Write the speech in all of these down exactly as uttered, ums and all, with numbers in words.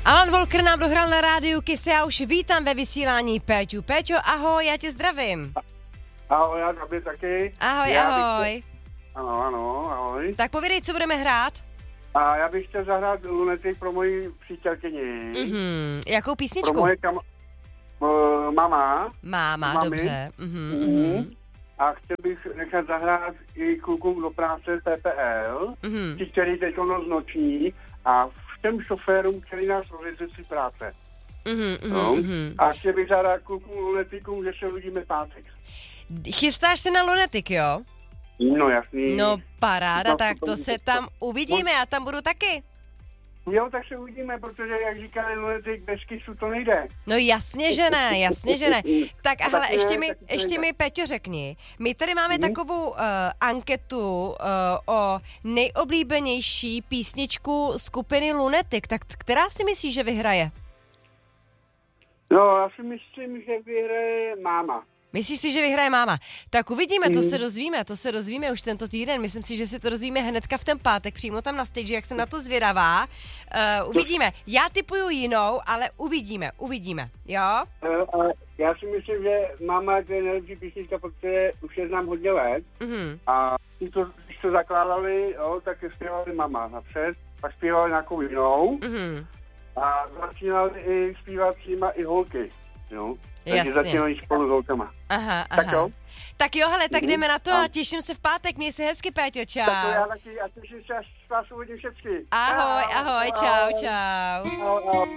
Alan Walker nám dohrál na rádiu Kiss, já už vítám ve vysílání Péťu. Péťo, ahoj, já tě zdravím. Ahoj, já tobě taky. Ahoj, já ahoj. Bych... Ano, ano, ahoj. Tak povídej, co budeme hrát? A já bych chtěl zahrát Lunatic pro moji přítelkyni. Mhm, jakou písničku? Pro moje kam... Uh, mama. Máma, mami. dobře. Mhm, Mhm. mhm. A chtěl bych nechat zahrát i klukům do práce P P L, Mhm. ti, který teď noc noční, a všem šoférům, který nás rozjezdí si práce. Mhm, No. mhm, mhm. A chtěl bych zahrát klukům Lunaticům, že se uvidíme pátek. Chystáš se na Lunatic, jo? No jasný. No paráda, No, tak to se tam uvidíme, já tam budu taky. Jo, tak se uvidíme, protože, jak říkali Lunatic, bez kisu to nejde. No jasně, že ne, jasně, že ne. Tak a Tak hele, ne, ještě mi, tak to ještě nejde. mi, Peťo, řekni. My tady máme Mhm. takovou uh, anketu uh, o nejoblíbenější písničku skupiny Lunatic. Tak která si myslíš, že vyhraje? No, já si myslím, že vyhraje máma. Myslíš si, že vyhraje máma? Tak uvidíme, to Mhm. se dozvíme, to se dozvíme už tento týden. Myslím si, že si to dozvíme hnedka v ten pátek, přímo tam na stage, jak jsem na to zvědavá. Uh, uvidíme. Já typuju jinou, ale uvidíme, uvidíme, jo? Uh, uh, já si myslím, že máma je nejlepší písnička, protože už je znám hodně let. Mhm. A když to, když to zakládali, jo, tak je zpěvali máma napřed, pak zpěvali nějakou jinou Mhm. a začínali i zpívat s nima i holky, jo. Takže Jasně. začínali spolu s holkama. Aha, aha. Tak jo. Tak jo, hele, tak Mhm. jdeme na to a Ahoj. těším se v pátek. Měj se hezky, Péťo, čau. Tak to já taky a těším se, až vás uvidím všechny. Ahoj, ahoj, čau, čau. Ahoj, ahoj.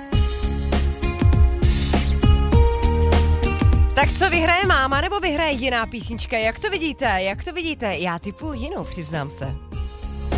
Tak co, vyhraje máma nebo vyhraje jiná písnička? Jak to vidíte? Jak to vidíte? Já typuju jinou, přiznám se.